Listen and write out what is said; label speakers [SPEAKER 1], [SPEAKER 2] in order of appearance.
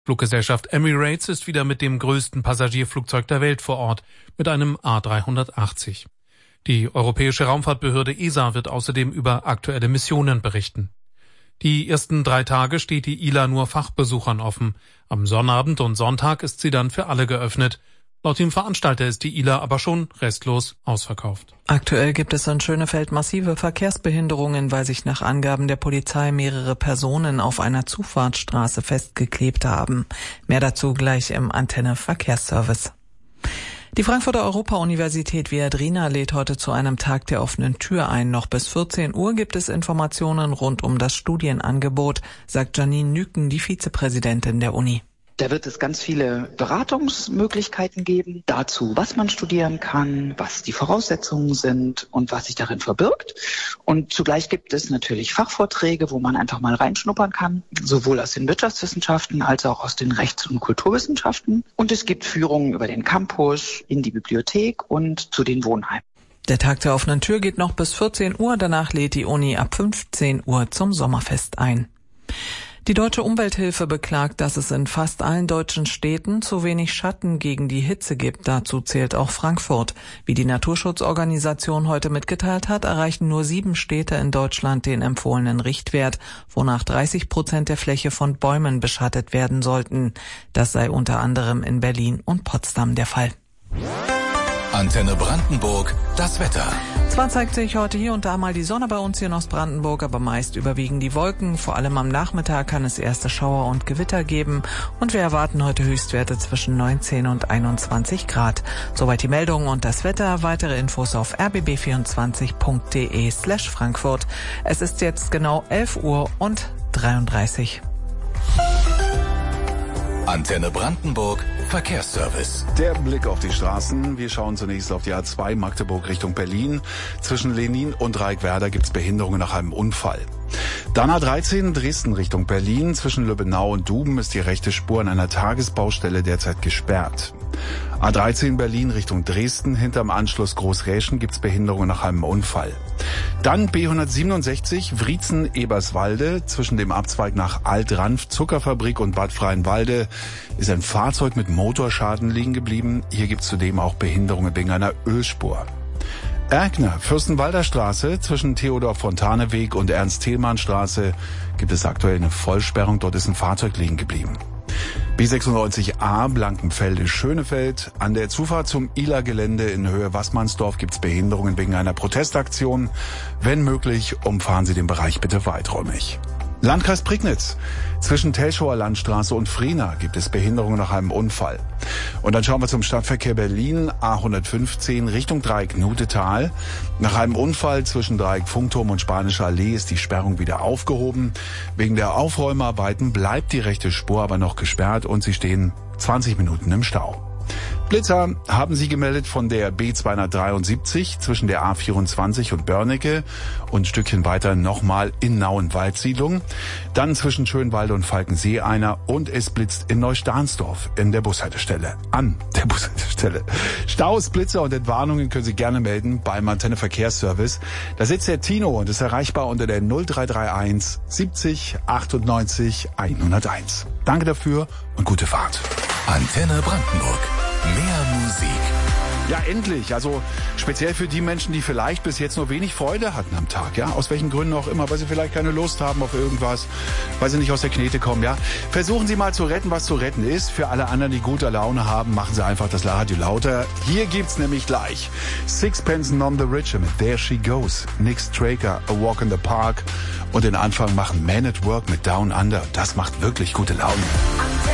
[SPEAKER 1] Fluggesellschaft Emirates ist wieder mit dem größten Passagierflugzeug der Welt vor Ort, mit einem A380. Die Europäische Raumfahrtbehörde ESA wird außerdem über aktuelle Missionen berichten. Die ersten 3 Tage steht die ILA nur Fachbesuchern offen. Am Sonnabend und Sonntag ist sie dann für alle geöffnet. Laut dem Veranstalter ist die ILA aber schon restlos ausverkauft.
[SPEAKER 2] Aktuell gibt es in Schönefeld massive Verkehrsbehinderungen, weil sich nach Angaben der Polizei mehrere Personen auf einer Zufahrtsstraße festgeklebt haben. Mehr dazu gleich im Antenne Verkehrsservice. Die Frankfurter Europa-Universität Viadrina lädt heute zu einem Tag der offenen Tür ein. Noch bis 14 Uhr gibt es Informationen rund um das Studienangebot, sagt Janine Nüken, die Vizepräsidentin der Uni.
[SPEAKER 3] Da wird es ganz viele Beratungsmöglichkeiten geben dazu, was man studieren kann, was die Voraussetzungen sind und was sich darin verbirgt. Und zugleich gibt es natürlich Fachvorträge, wo man einfach mal reinschnuppern kann, sowohl aus den Wirtschaftswissenschaften als auch aus den Rechts- und Kulturwissenschaften. Und es gibt Führungen über den Campus, in die Bibliothek und zu den Wohnheimen.
[SPEAKER 2] Der Tag der offenen Tür geht noch bis 14 Uhr, danach lädt die Uni ab 15 Uhr zum Sommerfest ein. Die Deutsche Umwelthilfe beklagt, dass es in fast allen deutschen Städten zu wenig Schatten gegen die Hitze gibt. Dazu zählt auch Frankfurt. Wie die Naturschutzorganisation heute mitgeteilt hat, erreichen nur 7 Städte in Deutschland den empfohlenen Richtwert, wonach 30% der Fläche von Bäumen beschattet werden sollten. Das sei unter anderem in Berlin und Potsdam der Fall.
[SPEAKER 4] Antenne Brandenburg, das Wetter.
[SPEAKER 2] Zwar zeigt sich heute hier und da mal die Sonne bei uns hier in Ostbrandenburg, aber meist überwiegen die Wolken. Vor allem am Nachmittag kann es erste Schauer und Gewitter geben und wir erwarten heute Höchstwerte zwischen 19 und 21 Grad. Soweit die Meldungen und das Wetter. Weitere Infos auf rbb24.de/Frankfurt. Es ist jetzt genau 11:33 Uhr.
[SPEAKER 4] Antenne Brandenburg, Verkehrsservice.
[SPEAKER 5] Der Blick auf die Straßen. Wir schauen zunächst auf die A2 Magdeburg Richtung Berlin. Zwischen Lenin und Reikwerder gibt es Behinderungen nach einem Unfall. Dann A13 Dresden Richtung Berlin. Zwischen Lübbenau und Duben ist die rechte Spur an einer Tagesbaustelle derzeit gesperrt. A13 Berlin Richtung Dresden. Hinterm Anschluss Großräschen gibt es Behinderungen nach einem Unfall. Dann B167 Wriezen-Eberswalde. Zwischen dem Abzweig nach Alt-Ranf Zuckerfabrik und Bad Freienwalde ist ein Fahrzeug mit Motorschaden liegen geblieben. Hier gibt es zudem auch Behinderungen wegen einer Ölspur. Erkner, Fürstenwalder Straße, zwischen Theodor-Fontane-Weg und Ernst-Thälmann-Straße gibt es aktuell eine Vollsperrung. Dort ist ein Fahrzeug liegen geblieben. B96a Blankenfelde-Schönefeld. An der Zufahrt zum ILA-Gelände in Höhe Wassmannsdorf gibt es Behinderungen wegen einer Protestaktion. Wenn möglich, umfahren Sie den Bereich bitte weiträumig. Landkreis Prignitz. Zwischen Telschauer Landstraße und Frena gibt es Behinderungen nach einem Unfall. Und dann schauen wir zum Stadtverkehr Berlin, A115 Richtung Dreieck Nudetal. Nach einem Unfall zwischen Dreieck Funkturm und Spanische Allee ist die Sperrung wieder aufgehoben. Wegen der Aufräumarbeiten bleibt die rechte Spur aber noch gesperrt und Sie stehen 20 Minuten im Stau. Blitzer haben Sie gemeldet von der B273 zwischen der A24 und Börnecke und ein Stückchen weiter nochmal in Nauen-Waldsiedlung. Dann zwischen Schönwalde und Falkensee einer und es blitzt in Neustahnsdorf an der Bushaltestelle. Staus, Blitzer und Entwarnungen können Sie gerne melden beim Antenne Verkehrsservice. Da sitzt der Tino und ist erreichbar unter der 0331 70 98 101. Danke dafür und gute Fahrt.
[SPEAKER 4] Antenne Brandenburg. Mehr Musik.
[SPEAKER 5] Ja, endlich. Also speziell für die Menschen, die vielleicht bis jetzt nur wenig Freude hatten am Tag. Ja, aus welchen Gründen auch immer. Weil sie vielleicht keine Lust haben auf irgendwas. Weil sie nicht aus der Knete kommen. Ja, versuchen Sie mal zu retten, was zu retten ist. Für alle anderen, die gute Laune haben, machen Sie einfach das Radio lauter. Hier gibt's nämlich gleich Sixpence None the Richer mit There She Goes. Nick Straker, A Walk in the Park. Und den Anfang machen Men at Work mit Down Under. Das macht wirklich gute Laune.